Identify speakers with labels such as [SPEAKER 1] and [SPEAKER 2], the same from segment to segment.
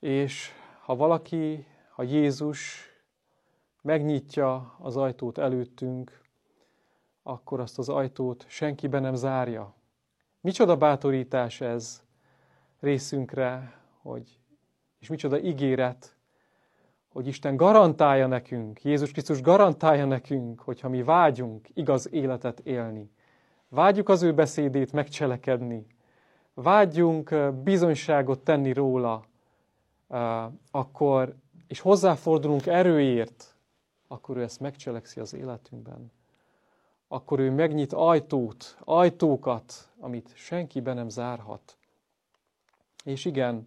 [SPEAKER 1] És ha Jézus megnyitja az ajtót előttünk, akkor azt az ajtót senki be nem zárja. Micsoda bátorítás ez részünkre, és micsoda ígéret, hogy Isten garantálja nekünk, Jézus Krisztus garantálja nekünk, hogyha mi vágyunk igaz életet élni. Vágyjuk az ő beszédét megcselekedni. Vágyjunk bizonyságot tenni róla, és hozzáfordulunk erőért, akkor ő ezt megcselekszi az életünkben. Akkor ő megnyit ajtókat, amit senki be nem zárhat. És igen,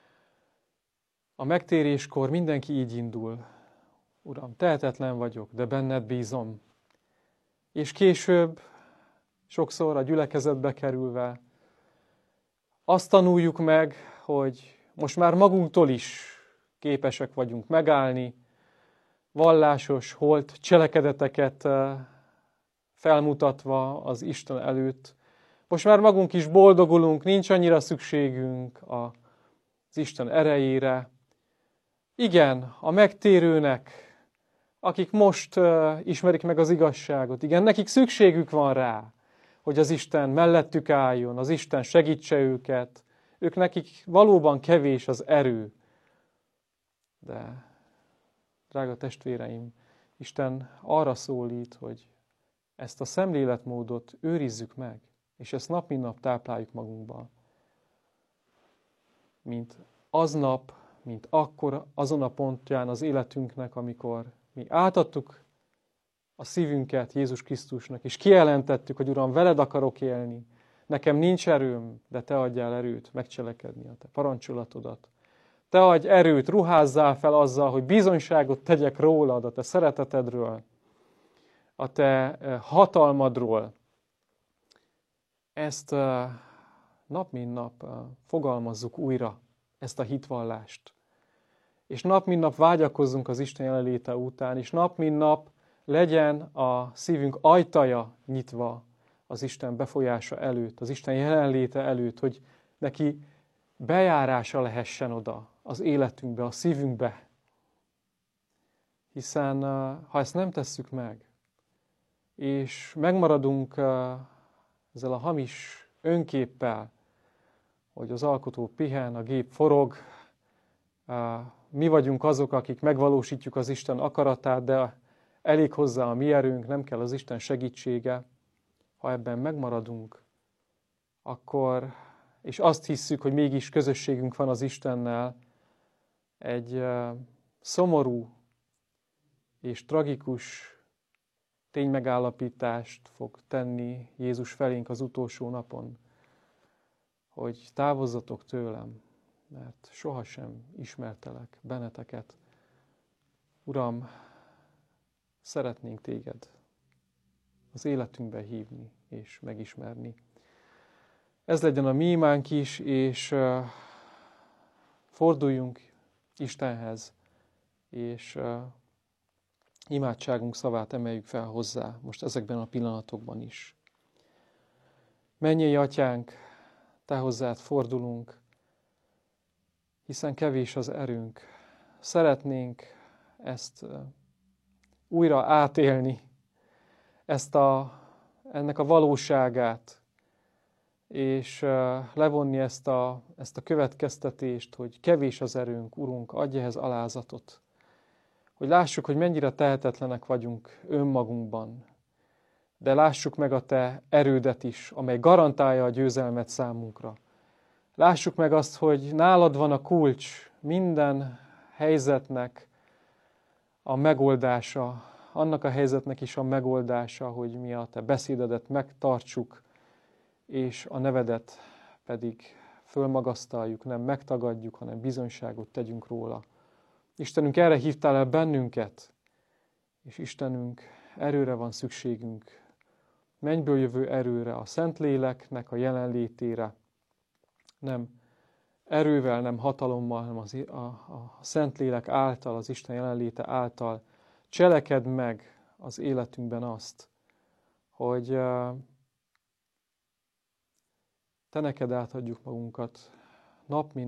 [SPEAKER 1] a megtéréskor mindenki így indul. Uram, tehetetlen vagyok, de benned bízom. És később, sokszor a gyülekezetbe kerülve, azt tanuljuk meg, hogy most már magunktól is képesek vagyunk megállni, vallásos, holt cselekedeteket felmutatva az Isten előtt. Most már magunk is boldogulunk, nincs annyira szükségünk az Isten erejére. Igen, a megtérőnek, akik most ismerik meg az igazságot, igen, nekik szükségük van rá, hogy az Isten mellettük álljon, az Isten segítse őket. Nekik valóban kevés az erő. De, drága testvéreim, Isten arra szólít, hogy ezt a szemléletmódot őrizzük meg, és ezt nap mint nap tápláljuk magunkban. Mint akkor, azon a pontján az életünknek, amikor mi átadtuk a szívünket Jézus Krisztusnak, és kijelentettük, hogy Uram, veled akarok élni, nekem nincs erőm, de te adjál erőt megcselekedni a te parancsolatodat. Te adj erőt, ruházzál fel azzal, hogy bizonyságot tegyek rólad, a te szeretetedről, a te hatalmadról. Ezt nap mint nap fogalmazzuk újra, ezt a hitvallást. És nap mint nap vágyakozzunk az Isten jelenléte után, és nap mint nap legyen a szívünk ajtaja nyitva az Isten befolyása előtt, az Isten jelenléte előtt, hogy neki bejárása lehessen oda az életünkbe, a szívünkbe. Hiszen ha ezt nem tesszük meg, és megmaradunk ezzel a hamis önképpel, hogy az alkotó pihen, a gép forog, mi vagyunk azok, akik megvalósítjuk az Isten akaratát, de elég hozzá a mi erőnk, nem kell az Isten segítsége. Ha ebben megmaradunk, és azt hisszük, hogy mégis közösségünk van az Istennel, egy szomorú és tragikus ténymegállapítást fog tenni Jézus felénk az utolsó napon, hogy távozzatok tőlem, mert sohasem ismertelek benneteket. Uram, szeretnénk téged az életünkbe hívni és megismerni. Ez legyen a mi imánk is, és forduljunk Istenhez, és imádságunk szavát emeljük fel hozzá, most ezekben a pillanatokban is. Mennyei Atyánk, Te hozzád fordulunk, hiszen kevés az erőnk. Szeretnénk ezt újra átélni, ennek a valóságát, és levonni ezt a következtetést, hogy kevés az erőnk, Urunk, adj ehhez alázatot, hogy lássuk, hogy mennyire tehetetlenek vagyunk önmagunkban, de lássuk meg a Te erődet is, amely garantálja a győzelmet számunkra. Lássuk meg azt, hogy nálad van a kulcs minden helyzetnek a megoldása, annak a helyzetnek is a megoldása, hogy mi a Te beszédedet megtartsuk, és a nevedet pedig fölmagasztaljuk, nem megtagadjuk, hanem bizonyságot tegyünk róla. Istenünk, erre hívtál el bennünket, és Istenünk, erőre van szükségünk, mennyből jövő erőre, a Szentléleknek a jelenlétére, nem erővel, nem hatalommal, hanem a Szentlélek által, az Isten jelenléte által cselekedd meg az életünkben azt, hogy Te neked átadjuk magunkat nap mint